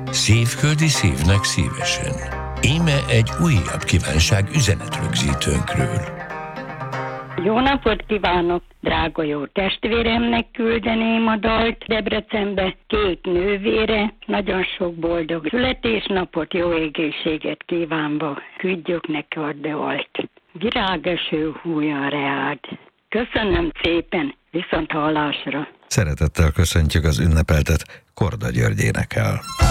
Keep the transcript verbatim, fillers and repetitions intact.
Szívföldi szívnek szívesen. Íme egy újabb kívánság üzenetrögzítőnkről. Jó napot kívánok! Drága jó testvéremnek küldeném a dalt Debrecenbe, két nővére, nagyon sok boldog születésnapot, jó egészséget kívánva, küldjük neki a dalt. Virágeső húja reád. Köszönöm szépen, viszont hallásra! Szeretettel köszöntjük az ünnepeltet, Korda György énekel.